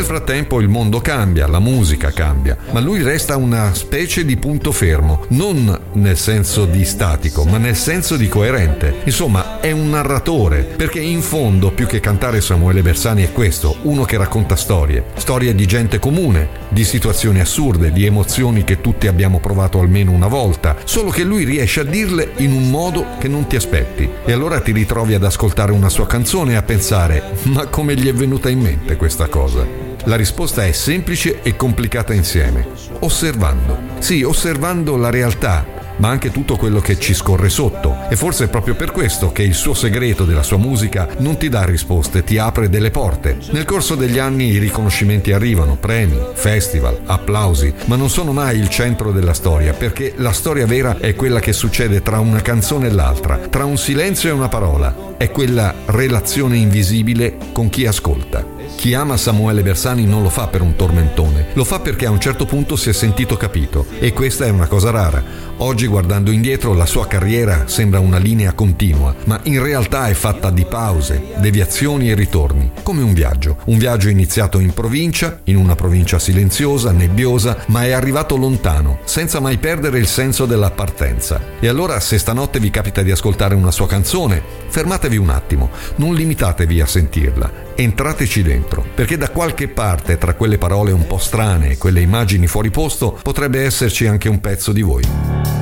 frattempo il mondo cambia, la musica cambia, ma lui resta una specie di punto fermo, non nel senso di statico, ma nel senso di coerente. Insomma, è un narratore, perché in fondo, più che cantare, Samuele Bersani è questo, uno che racconta storie di gente comune, di situazioni assurde, di emozioni che tutti abbiamo provato almeno una volta, solo che lui riesce a dirle in un modo che non ti aspetti. E allora ti ritrovi ad ascoltare una sua canzone e a pensare: ma come gli è venuta in mente questa cosa? La risposta è semplice e complicata insieme: osservando. Sì, osservando la realtà, ma anche tutto quello che ci scorre sotto. E forse è proprio per questo che il suo segreto della sua musica non ti dà risposte, ti apre delle porte. Nel corso degli anni i riconoscimenti arrivano, premi, festival, applausi, ma non sono mai il centro della storia, perché la storia vera è quella che succede tra una canzone e l'altra, tra un silenzio e una parola. È quella relazione invisibile con chi ascolta. Chi ama Samuele Bersani non lo fa per un tormentone, lo fa perché a un certo punto si è sentito capito, e questa è una cosa rara. Oggi, guardando indietro, la sua carriera sembra una linea continua, ma in realtà è fatta di pause, deviazioni e ritorni, come un viaggio iniziato in provincia, in una provincia silenziosa, nebbiosa, ma è arrivato lontano, senza mai perdere il senso della partenza. E allora, se stanotte vi capita di ascoltare una sua canzone, fermatevi un attimo, non limitatevi a sentirla, entrateci dentro, perché da qualche parte, tra quelle parole un po' strane e quelle immagini fuori posto, potrebbe esserci anche un pezzo di voi.